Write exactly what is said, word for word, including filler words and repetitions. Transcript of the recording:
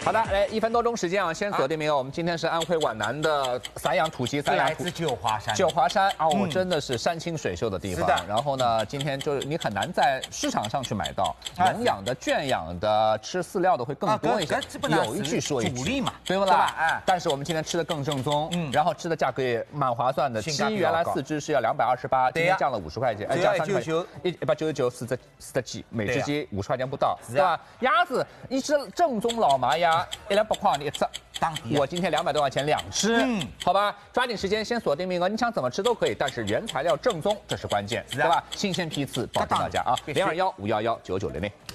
好的，来一分多钟时间啊，先锁定名额。我们今天是安徽皖南的散养土鸡，散养土旧华山， 旧华山啊，我真的是山清水秀的地方。 是的。 然后呢，今天就是你很难在市场上去买到笼养的、圈养的、吃饲料的会更多一些。有一句说一句， 主力嘛， 对不啦？哎，但是我们今天吃的更正宗，嗯，然后吃的价格也蛮划算的。鸡原来四只是要两百二十八，今天降了五十块钱，哎，降三块，一一百九十九四只四只鸡，每只鸡五十块钱不到，对吧？鸭子一只正宗老麻鸭，一两百块一只。当地、啊，我今天两百多块钱两只，嗯，好吧，抓紧时间先锁定名额，你想怎么吃都可以，但是原材料正宗，这是关键，对吧？新鲜批次保证大家啊，零二幺五幺幺九九零零。